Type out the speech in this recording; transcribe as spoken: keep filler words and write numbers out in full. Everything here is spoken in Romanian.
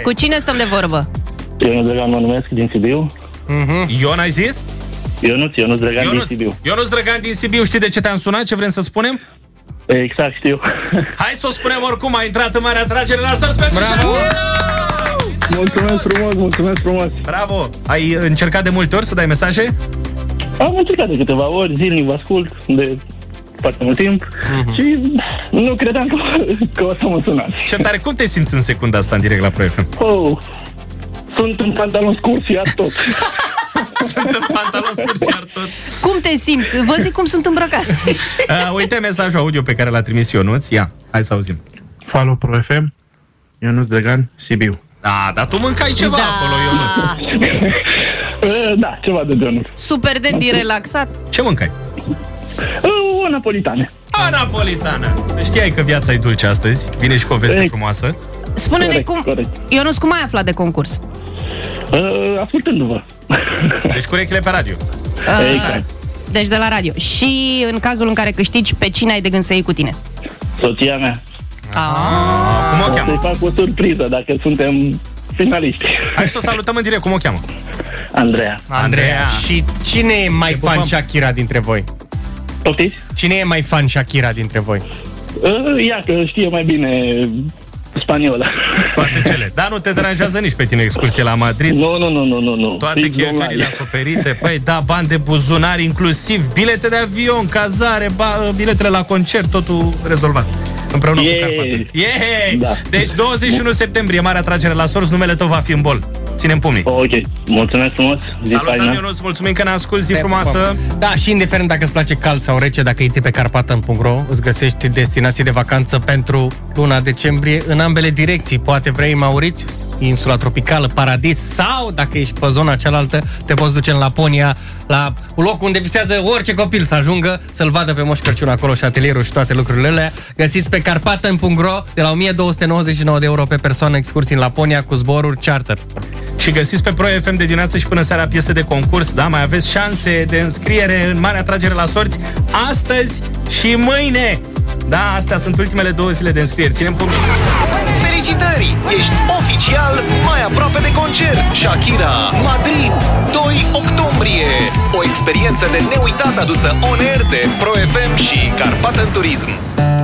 Cu cine stăm de vorbă? Ionuț Drăgan mă numesc, din Sibiu. Mm-hmm. Ion, ai zis? Ionuț, Ionuț Drăgan Ionuț, din Sibiu. Ionuț Drăgan din Sibiu, știi de ce te-am sunat? Ce vrem să spunem? Exact, știu. Hai să o spunem oricum, a intrat în marea atragere la sos pentru Shakira! Mulțumesc frumos, mulțumesc frumos. Bravo! Ai încercat de multe ori să dai mesaje? Am încercat de câteva ori, zilnic vă ascult de foarte mult timp uh-huh. și nu credeam că, că o să mă sunați. Ce tare, cum te simți în secunda asta în direct la Pro F M? Oh, sunt în pantalon scurs, iar tot. Sunt în pantalon scurs, iar tot. Cum te simți? Vă zic cum sunt îmbrăcat. uh, Uite mesajul audio pe care l-a trimis Ionuț. Ia, hai să auzim. Follow Pro F M, Ionuț Drăgan, Sibiu. Da, dar tu mâncai ceva da. acolo, Ionuț. Da, ceva de genul. Super dandy, relaxat. Ce mâncai? O napolitană. O napolitană. Știai că viața e dulce astăzi. Vine și cu o veste corect. frumoasă. Spune-ne corect, cum... Corect. Ionuț, cum ai aflat de concurs? Uh, ascultându-vă. Deci cu urechile pe radio. Uh, exact. Deci de la radio. Și în cazul în care câștigi, pe cine ai de gând să iei cu tine? Soția mea. Ah, cum o cheamă? O să-i fac o surpriză dacă suntem finaliști. Hai să o salutăm în direct, cum o cheamă? Andreea. Andreea. Și cine e mai fan bupăm. Shakira dintre voi? Poftiți? Cine e mai fan Shakira dintre voi? Uh, ia că știe mai bine spaniolă. Toate cele. Dar nu te deranjează nici pe tine excursie la Madrid? Nu, nu, nu, nu, nu, nu. Toate cheltuielile acoperite. Păi da, bani de buzunar inclusiv, bilete de avion, cazare, ba, biletele la concert, totul rezolvat. Împreună yeah. cu Carpatul. Yeah! Da. Deci douăzeci și unu septembrie, mare atragere la sorți, numele tău va fi în bol. Ținem pumnii. Ok, mulțumesc frumos. Salutăm, Ionuț, mulțumim că ne asculti, zi frumoasă. Da, și indiferent dacă îți place cald sau rece, dacă intri pe carpatan punct ro, îți găsești destinații de vacanță pentru luna decembrie în ambele direcții. Poate vrei Mauritius, insula tropicală, paradis, sau dacă ești pe zona cealaltă, te poți duce în Laponia, la un loc unde visează orice copil să ajungă, să-l vadă pe Moș Crăciun acolo și atelierul și toate lucrurile alea. Găsiți pe carpatan punct ro de la o mie două sute nouăzeci și nouă de euro pe persoană excursii în Laponia cu zboruri charter. Și găsiți pe Pro F M de dimineață și până seara piese de concurs, da? Mai aveți șanse de înscriere în mare atragere la sorți astăzi și mâine. Da, astea sunt ultimele două zile de înscrieri. Ținem pumnii. Felicitări! Ești oficial mai aproape de concert. Shakira, Madrid, doi octombrie. O experiență de neuitat adusă on air de Pro F M și Carpathia Turism.